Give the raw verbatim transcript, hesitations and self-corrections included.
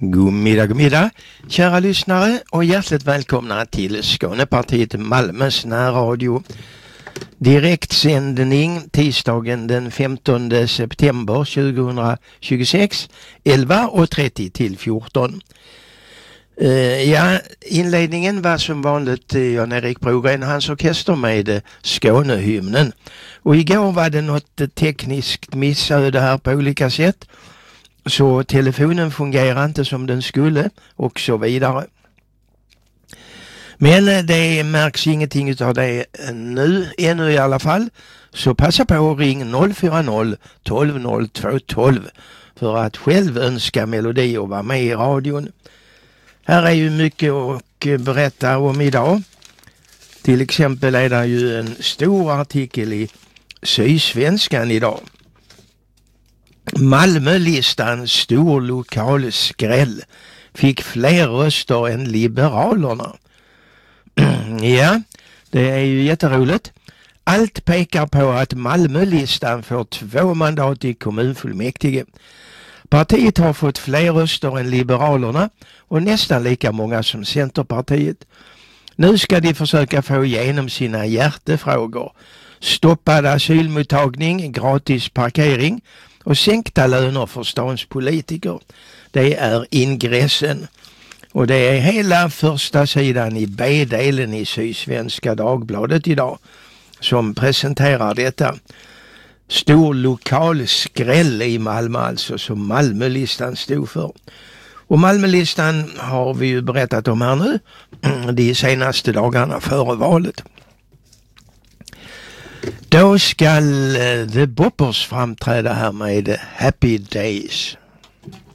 God middag, god middag, kära lyssnare, och hjärtligt välkomna till Skånepartiet Malmös närradio. Direktsändning tisdagen den femtonde september tjugohundratjugosex, elva och trettio till fjorton. Uh, ja, inledningen var som vanligt uh, Jan-Erik Brogren och hans orkester med uh, Skånehymnen. Och igår var det något uh, tekniskt missöde här på olika sätt. Så telefonen fungerar inte som den skulle och så vidare. Men uh, det märks ingenting av det uh, nu, ännu i alla fall. Så passa på att ring noll fyra noll tolv noll två tolv för att själv önska melodi och vara med i radion. Här är ju mycket att berätta om idag. Till exempel är det ju en stor artikel i Sydsvenskan idag. Malmölistan stor lokal skräll fick fler röster än Liberalerna. Ja, det är ju jätteroligt. Allt pekar på att Malmölistan får två mandat i kommunfullmäktige. Partiet har fått fler röster än Liberalerna och nästan lika många som Centerpartiet. Nu ska de försöka få igenom sina hjärtefrågor. Stoppad asylmottagning, gratis parkering och sänkta löner för stans politiker. Det är ingressen. Och det är hela första sidan i B-delen i Sydsvenska Dagbladet idag som presenterar detta. Stor lokal skräll i Malmö alltså, som Malmölistan stod för. Och Malmölistan har vi ju berättat om här nu de senaste dagarna före valet. Då ska The Boppers framträda här med Happy Days.